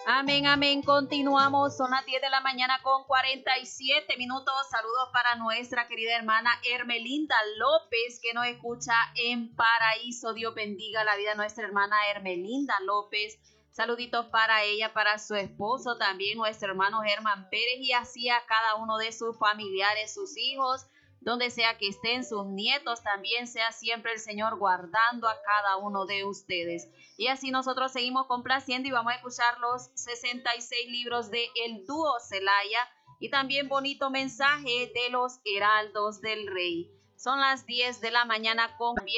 Amén, amén. Continuamos. Son las 10 de la mañana con 47 minutos. Saludos para nuestra querida hermana Hermelinda López, que nos escucha en Paraíso. Dios bendiga la vida de nuestra hermana Hermelinda López. Saluditos para ella, para su esposo, también nuestro hermano Germán Pérez, y así a cada uno de sus familiares, sus hijos, donde sea que estén, sus nietos, también sea siempre el Señor guardando a cada uno de ustedes. Y así nosotros seguimos complaciendo y vamos a escuchar los 66 libros de El Dúo Celaya y también bonito mensaje de los Heraldos del Rey. Son las 10 de la mañana con